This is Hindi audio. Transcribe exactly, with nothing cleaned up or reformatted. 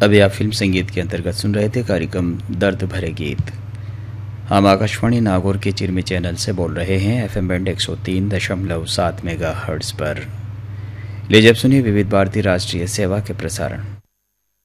अभी आप फिल्म संगीत के अंतर्गत सुन रहे थे कार्यक्रम दर्द भरे गीत। हम आकाशवाणी नागौर के चिरमी चैनल से बोल रहे हैं एफ एम बैंड एक सौ तीन दशमलव सात मेगा हर्ट्ज पर। लीजिए अब सुनिए विविध भारती राष्ट्रीय सेवा के प्रसारण।